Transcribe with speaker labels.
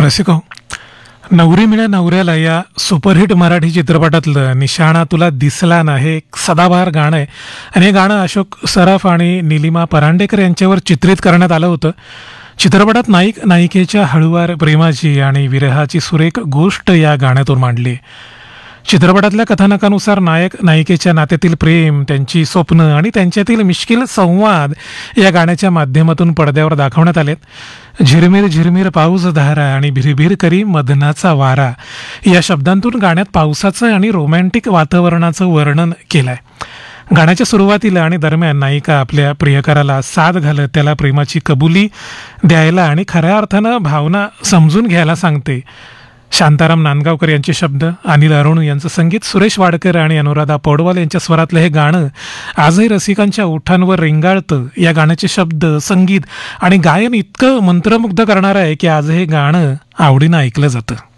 Speaker 1: रसिको, नवरी मिळ्या नवऱ्याला या सुपरहिट मराठी चित्रपटातलं निशाणा तुला दिसला ना हे एक सदाबहार गाणं आहे. आणि हे गाणं अशोक सराफ आणि निलिमा परांडेकर यांच्यावर चित्रित करण्यात आलं होतं. चित्रपटात नायक नायिकेच्या हळूवार प्रेमाची आणि विरहाची सुरेख गोष्ट या गाण्यातून मांडली आहे. चित्रपटातल्या कथानकानुसार नायक नायिकेच्या नात्यातील प्रेम, त्यांची स्वप्न आणि त्यांच्यातील मिश्किल संवाद या गाण्याच्या माध्यमातून पडद्यावर दाखवण्यात आलेत. झिरमिर झिरमिर पाऊस धारा आणि भिरभिर करी मदनाचा वारा या शब्दांतून गाण्यात पावसाचं आणि रोमॅन्टिक वातावरणाचं वर्णन केलं आहे. गाण्याच्या सुरुवातीला आणि दरम्यान नायिका आपल्या प्रियकराला साथ घालत त्याला प्रेमाची कबुली द्यायला आणि खऱ्या अर्थानं भावना समजून घ्यायला सांगते. शांताराम नांदगावकर यांचे शब्द, अनिल अरुण यांचं संगीत, सुरेश वाडकर आणि अनुराधा पौडवाल यांच्या स्वरातलं हे गाणं आजही रसिकांच्या ओठांवर रेंगाळतं. या गाण्याचे शब्द, संगीत आणि गायन इतकं मंत्रमुग्ध करणारं आहे की आज हे गाणं आवडीनं ऐकलं जातं.